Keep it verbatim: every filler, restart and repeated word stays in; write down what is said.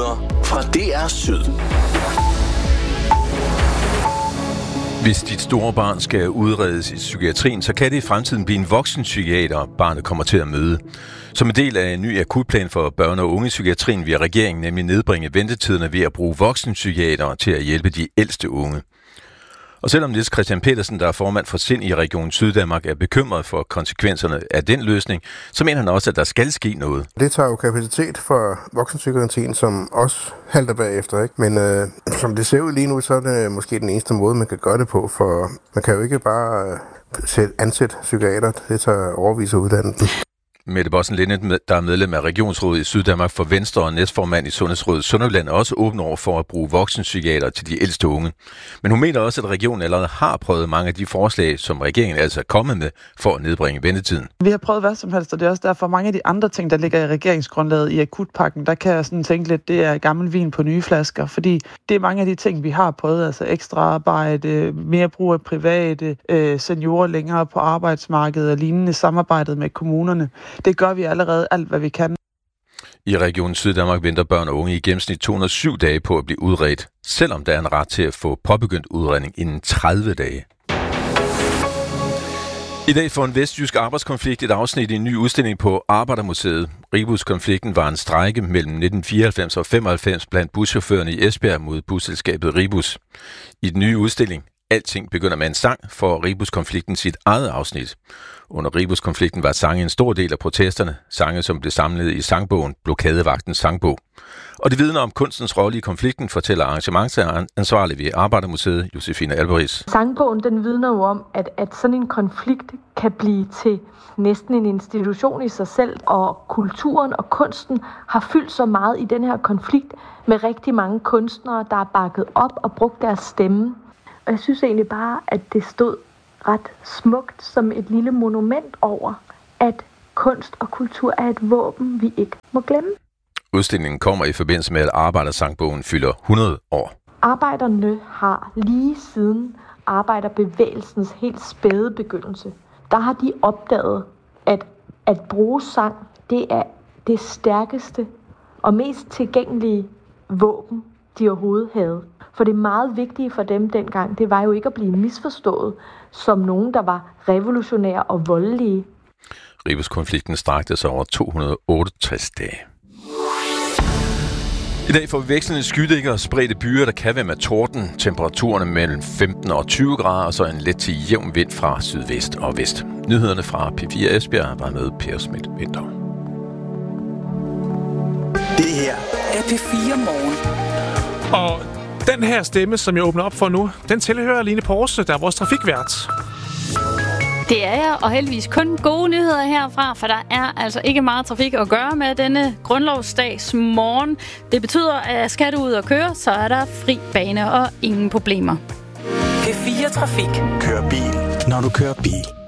Nyheder fra D R Syd. Hvis dit store barn skal udredes i psykiatrien, så kan det i fremtiden blive en voksenpsykiater, barnet kommer til at møde. Som en del af en ny akutplan for børne- og ungepsykiatrien vil regeringen nemlig nedbringe ventetiderne ved at bruge voksenpsykiatere til at hjælpe de ældste unge. Og selvom Niels Christian Petersen, der er formand for SIND i Region Syddanmark, er bekymret for konsekvenserne af den løsning, så mener han også, at der skal ske noget. Det tager jo kapacitet for voksenpsykiatrien, som også halter bagefter, ikke? Men øh, som det ser ud lige nu, så er det måske den eneste måde, man kan gøre det på, for man kan jo ikke bare øh, ansætte psykiater. Det tager overvis at uddanne dem. Mette Bossen Linnet, der er medlem af Regionsrådet i Syddanmark for Venstre og næstformand i Sundhedsrådet Sønderjylland, er også åben over for at bruge voksenpsykiater til de ældste unge. Men hun mener også, at regionen allerede har prøvet mange af de forslag, som regeringen altså er kommet med for at nedbringe ventetiden. Vi har prøvet hvad som helst, og det er også derfor mange af de andre ting, der ligger i regeringsgrundlaget i akutpakken, der kan jeg sådan tænke lidt, det er gammel vin på nye flasker, fordi det er mange af de ting, vi har prøvet, altså ekstra arbejde, mere brug af private, seniorer længere på arbejdsmarkedet og lignende, samarbejdet med kommunerne. Det gør vi allerede alt, hvad vi kan. I Region Syddanmark venter børn og unge i gennemsnit to hundrede og syv dage på at blive udredt, selvom der er en ret til at få påbegyndt udredning inden tredive dage. I dag får en vestjysk arbejdskonflikt et afsnit i en ny udstilling på Arbejdermuseet. Ribus-konflikten var en strejke mellem nitten fireoghalvfems og femoghalvfems blandt buschaufførerne i Esbjerg mod busselskabet Ribus. I den nye udstilling Alting begynder med en sang for Ribus-konflikten sit eget afsnit. Under Ribus-konflikten var sange en stor del af protesterne, sange som blev samlet i sangbogen Blokadevagtens sangbog. Og det vidner om kunstens rolle i konflikten, fortæller arrangementsansvarlig ved Arbejdermuseet, Josefine Alberis. Sangbogen den vidner jo om, at, at sådan en konflikt kan blive til næsten en institution i sig selv, og kulturen og kunsten har fyldt så meget i den her konflikt med rigtig mange kunstnere, der er bakket op og brugt deres stemme. Og jeg synes egentlig bare, at det stod ret smukt som et lille monument over, at kunst og kultur er et våben, vi ikke må glemme. Udstillingen kommer i forbindelse med, at Arbejdersangbogen fylder hundrede år. Arbejderne har lige siden arbejderbevægelsens helt spæde begyndelse, der har de opdaget, at at bruge sang, det er det stærkeste og mest tilgængelige våben, de overhovedet havde. For det meget vigtige for dem dengang, det var jo ikke at blive misforstået som nogen, der var revolutionære og voldelige. Ribus-konflikten strakte sig over to hundrede og otteogtres dage. I dag får vi vekslende skydækker og spredte byer, der kan være med torden. Temperaturerne mellem femten og tyve grader, og så en let til jævn vind fra sydvest og vest. Nyhederne fra P fire Esbjerg var med Per Schmidt Vinter. Det her er P fire Morgen. Og den her stemme, som jeg åbner op for nu, den tilhører Line Porse, der er vores trafikvært. Det er jeg, og heldigvis kun gode nyheder herfra, for der er altså ikke meget trafik at gøre med denne grundlovsdags morgen. Det betyder, at skal du ud og køre, så er der fri bane og ingen problemer. P fire Trafik. Kør bil, når du kører bil.